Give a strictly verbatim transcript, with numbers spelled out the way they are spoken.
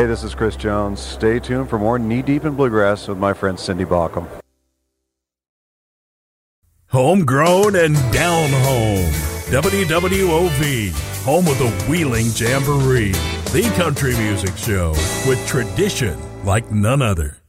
Hey, this is Chris Jones. Stay tuned for more Knee Deep in Bluegrass with my friend Cindy Baucom. Homegrown and down home. W W O V, home of the Wheeling Jamboree, the country music show with tradition like none other.